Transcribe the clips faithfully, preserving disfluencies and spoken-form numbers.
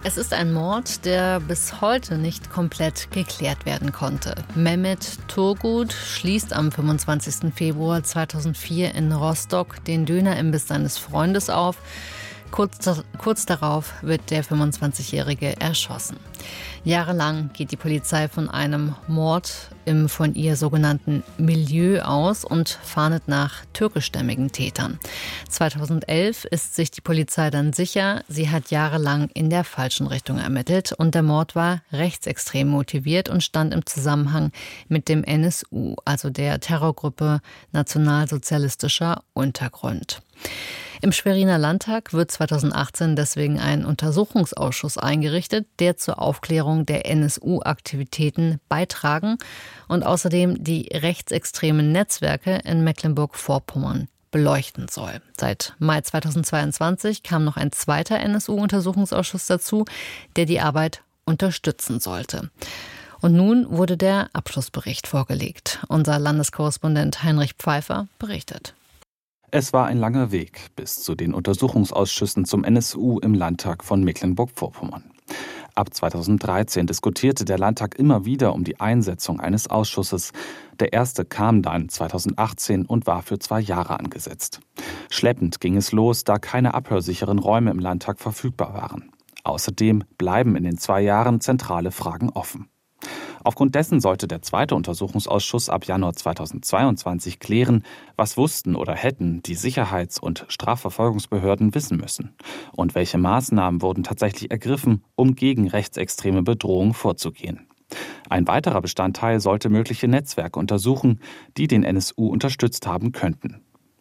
Es ist ein Mord, der bis heute nicht komplett geklärt werden konnte. Mehmet Turgut schließt am fünfundzwanzigsten Februar zweitausendvier in Rostock den Dönerimbiss seines Freundes auf. Kurz, kurz darauf wird der fünfundzwanzigjährige erschossen. Jahrelang geht die Polizei von einem Mord im von ihr sogenannten Milieu aus und fahndet nach türkischstämmigen Tätern. zweitausendelf ist sich die Polizei dann sicher, sie hat jahrelang in der falschen Richtung ermittelt und der Mord war rechtsextrem motiviert und stand im Zusammenhang mit dem N S U, also der Terrorgruppe Nationalsozialistischer Untergrund. Im Schweriner Landtag wird zweitausendachtzehn deswegen ein Untersuchungsausschuss eingerichtet, der zur Aufklärung der N S U-Aktivitäten beitragen und außerdem die rechtsextremen Netzwerke in Mecklenburg-Vorpommern beleuchten soll. Seit Mai zweitausendzweiundzwanzig kam noch ein zweiter N S U-Untersuchungsausschuss dazu, der die Arbeit unterstützen sollte. Und nun wurde der Abschlussbericht vorgelegt. Unser Landeskorrespondent Heinrich Pfeiffer berichtet. Es war ein langer Weg bis zu den Untersuchungsausschüssen zum N S U im Landtag von Mecklenburg-Vorpommern. Ab zweitausenddreizehn diskutierte der Landtag immer wieder um die Einsetzung eines Ausschusses. Der erste kam dann zweitausendachtzehn und war für zwei Jahre angesetzt. Schleppend ging es los, da keine abhörsicheren Räume im Landtag verfügbar waren. Außerdem bleiben in den zwei Jahren zentrale Fragen offen. Aufgrund dessen sollte der zweite Untersuchungsausschuss ab Januar zweitausendzweiundzwanzig klären, was wussten oder hätten die Sicherheits- und Strafverfolgungsbehörden wissen müssen und welche Maßnahmen wurden tatsächlich ergriffen, um gegen rechtsextreme Bedrohung vorzugehen. Ein weiterer Bestandteil sollte mögliche Netzwerke untersuchen, die den N S U unterstützt haben könnten.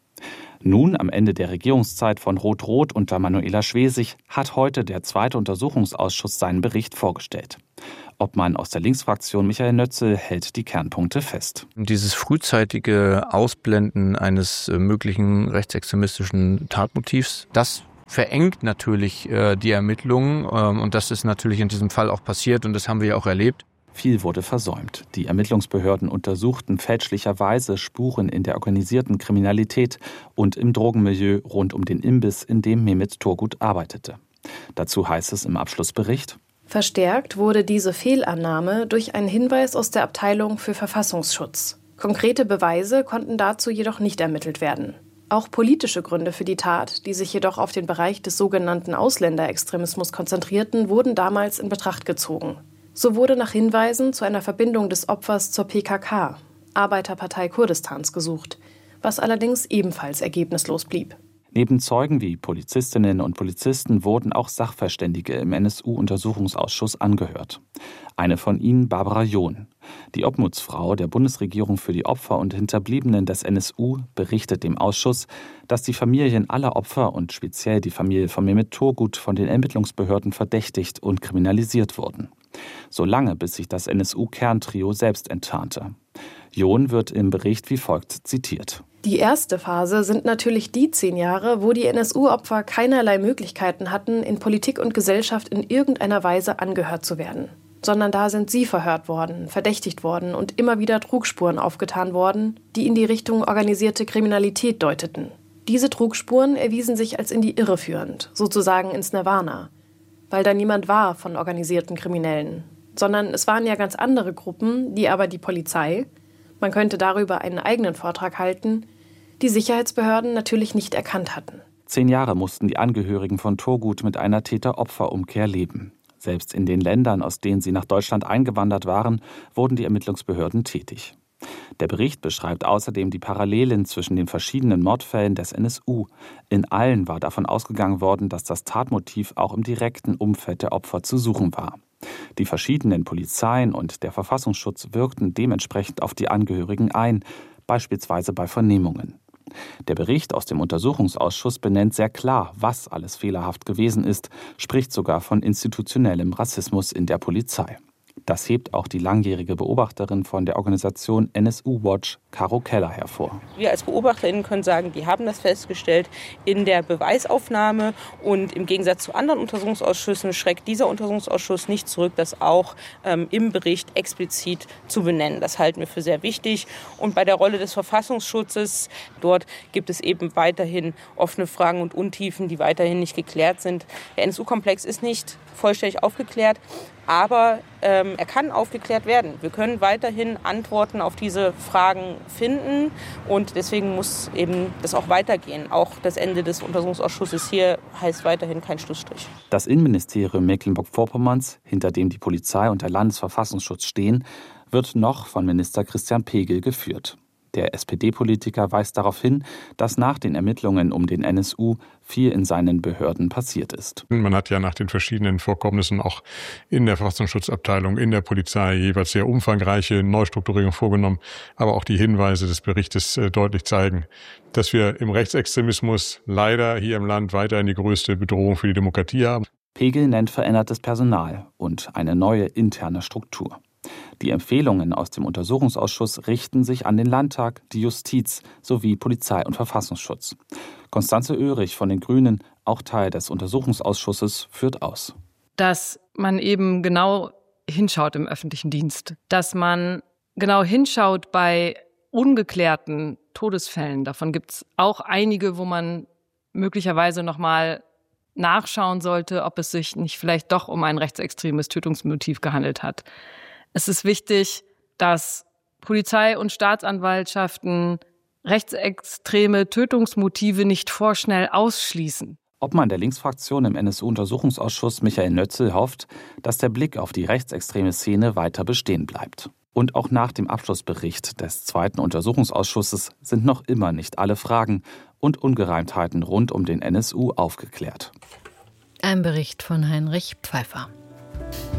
Nun, am Ende der Regierungszeit von Rot-Rot unter Manuela Schwesig, hat heute der zweite Untersuchungsausschuss seinen Bericht vorgestellt. Obmann aus der Linksfraktion Michael Nötzel hält die Kernpunkte fest. Dieses frühzeitige Ausblenden eines möglichen rechtsextremistischen Tatmotivs, das verengt natürlich äh, die Ermittlungen ähm, und das ist natürlich in diesem Fall auch passiert und das haben wir ja auch erlebt. Viel wurde versäumt. Die Ermittlungsbehörden untersuchten fälschlicherweise Spuren in der organisierten Kriminalität und im Drogenmilieu rund um den Imbiss, in dem Mehmet Turgut arbeitete. Dazu heißt es im Abschlussbericht: Verstärkt wurde diese Fehlannahme durch einen Hinweis aus der Abteilung für Verfassungsschutz. Konkrete Beweise konnten dazu jedoch nicht ermittelt werden. Auch politische Gründe für die Tat, die sich jedoch auf den Bereich des sogenannten Ausländerextremismus konzentrierten, wurden damals in Betracht gezogen. So wurde nach Hinweisen zu einer Verbindung des Opfers zur P K K, Arbeiterpartei Kurdistans, gesucht, was allerdings ebenfalls ergebnislos blieb. Neben Zeugen wie Polizistinnen und Polizisten wurden auch Sachverständige im N S U-Untersuchungsausschuss angehört. Eine von ihnen Barbara John. Die Obmutsfrau der Bundesregierung für die Opfer und Hinterbliebenen des N S U berichtet dem Ausschuss, dass die Familien aller Opfer und speziell die Familie von Mehmet Turgut von den Ermittlungsbehörden verdächtigt und kriminalisiert wurden. Solange bis sich das N S U-Kerntrio selbst enttarnte. John wird im Bericht wie folgt zitiert. Die erste Phase sind natürlich die zehn Jahre, wo die N S U-Opfer keinerlei Möglichkeiten hatten, in Politik und Gesellschaft in irgendeiner Weise angehört zu werden. Sondern da sind sie verhört worden, verdächtigt worden und immer wieder Trugspuren aufgetan worden, die in die Richtung organisierte Kriminalität deuteten. Diese Trugspuren erwiesen sich als in die Irre führend, sozusagen ins Nirvana. Weil da niemand war von organisierten Kriminellen. Sondern es waren ja ganz andere Gruppen, die aber die Polizei, man könnte darüber einen eigenen Vortrag halten, die Sicherheitsbehörden natürlich nicht erkannt hatten. Zehn Jahre mussten die Angehörigen von Turgut mit einer Täter-Opfer-Umkehr leben. Selbst in den Ländern, aus denen sie nach Deutschland eingewandert waren, wurden die Ermittlungsbehörden tätig. Der Bericht beschreibt außerdem die Parallelen zwischen den verschiedenen Mordfällen des N S U. In allen war davon ausgegangen worden, dass das Tatmotiv auch im direkten Umfeld der Opfer zu suchen war. Die verschiedenen Polizeien und der Verfassungsschutz wirkten dementsprechend auf die Angehörigen ein, beispielsweise bei Vernehmungen. Der Bericht aus dem Untersuchungsausschuss benennt sehr klar, was alles fehlerhaft gewesen ist, spricht sogar von institutionellem Rassismus in der Polizei. Das hebt auch die langjährige Beobachterin von der Organisation N S U Watch, Caro Keller, hervor. Wir als BeobachterInnen können sagen, die haben das festgestellt in der Beweisaufnahme. Und im Gegensatz zu anderen Untersuchungsausschüssen schreckt dieser Untersuchungsausschuss nicht zurück, das auch ähm, im Bericht explizit zu benennen. Das halten wir für sehr wichtig. Und bei der Rolle des Verfassungsschutzes, dort gibt es eben weiterhin offene Fragen und Untiefen, die weiterhin nicht geklärt sind. Der N S U-Komplex ist nicht vollständig aufgeklärt, aber ähm, er kann aufgeklärt werden. Wir können weiterhin Antworten auf diese Fragen finden und deswegen muss eben das auch weitergehen. Auch das Ende des Untersuchungsausschusses hier heißt weiterhin kein Schlussstrich. Das Innenministerium Mecklenburg-Vorpommerns, hinter dem die Polizei und der Landesverfassungsschutz stehen, wird noch von Minister Christian Pegel geführt. Der S P D-Politiker weist darauf hin, dass nach den Ermittlungen um den N S U viel in seinen Behörden passiert ist. Man hat ja nach den verschiedenen Vorkommnissen auch in der Verfassungsschutzabteilung, in der Polizei jeweils sehr umfangreiche Neustrukturierungen vorgenommen. Aber auch die Hinweise des Berichtes deutlich zeigen, dass wir im Rechtsextremismus leider hier im Land weiterhin die größte Bedrohung für die Demokratie haben. Pegel nennt verändertes Personal und eine neue interne Struktur. Die Empfehlungen aus dem Untersuchungsausschuss richten sich an den Landtag, die Justiz sowie Polizei und Verfassungsschutz. Constanze Oehrig von den Grünen, auch Teil des Untersuchungsausschusses, führt aus. Dass man eben genau hinschaut im öffentlichen Dienst, dass man genau hinschaut bei ungeklärten Todesfällen. Davon gibt es auch einige, wo man möglicherweise noch mal nachschauen sollte, ob es sich nicht vielleicht doch um ein rechtsextremes Tötungsmotiv gehandelt hat. Es ist wichtig, dass Polizei und Staatsanwaltschaften rechtsextreme Tötungsmotive nicht vorschnell ausschließen. Obmann der Linksfraktion im N S U-Untersuchungsausschuss Michael Nötzel hofft, dass der Blick auf die rechtsextreme Szene weiter bestehen bleibt. Und auch nach dem Abschlussbericht des zweiten Untersuchungsausschusses sind noch immer nicht alle Fragen und Ungereimtheiten rund um den N S U aufgeklärt. Ein Bericht von Heinrich Pfeiffer.